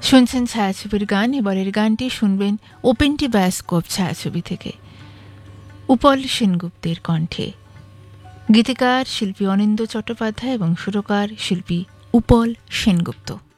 শুনছেন ছায়াছবির গান। এবারের গানটি শুনবেন ওপেনটি বায়োস্কোপ ছায়াছবি থেকে, উপল সেনগুপ্তের কণ্ঠে। গীতিকার শিল্পী অনিন্দ্য চট্টোপাধ্যায় এবং সুরকার শিল্পী উপল সেনগুপ্ত।